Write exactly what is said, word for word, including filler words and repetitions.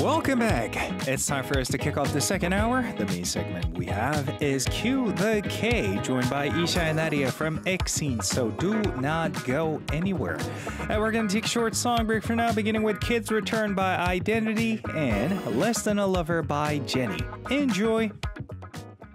Welcome back. It's time for us to kick off the second hour. The main segment we have is Q the K, joined by Isha and Nadia from Exene, so do not go anywhere. And we're going to take a short song break for now, beginning with Kids Return by Identity and Less Than a Lover by Jenny. Enjoy.